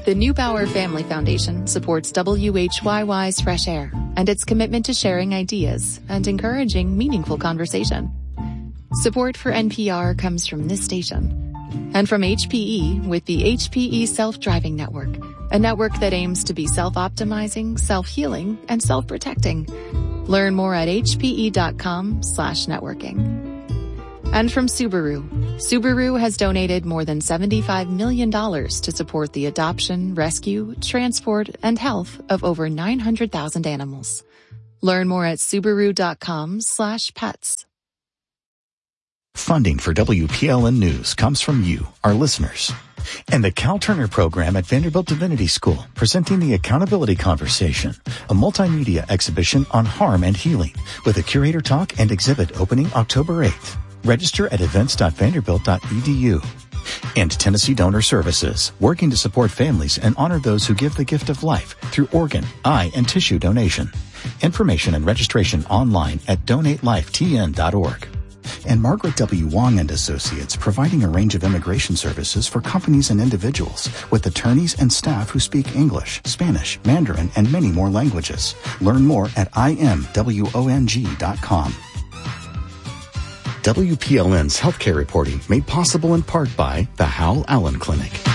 The Neubauer Family Foundation supports WHYY's Fresh Air and its commitment to sharing ideas and encouraging meaningful conversation. Support for NPR comes from this station and from HPE with the HPE Self-Driving Network, a network that aims to be self-optimizing, self-healing, and self-protecting. Learn more at hpe.com/networking. And from Subaru. Subaru has donated more than $75 million to support the adoption, rescue, transport, and health of over 900,000 animals. Learn more at subaru.com/pets. Funding for WPLN News comes from you, our listeners. And the Cal Turner program at Vanderbilt Divinity School, presenting the Accountability Conversation, a multimedia exhibition on harm and healing, with a curator talk and exhibit opening October 8th. Register at events.vanderbilt.edu. And Tennessee Donor Services, working to support families and honor those who give the gift of life through organ, eye, and tissue donation. Information and registration online at donatelifetn.org. And Margaret W. Wong and Associates, providing a range of immigration services for companies and individuals with attorneys and staff who speak English, Spanish, Mandarin, and many more languages. Learn more at imwong.com. WPLN's healthcare reporting made possible in part by the Howell Allen Clinic.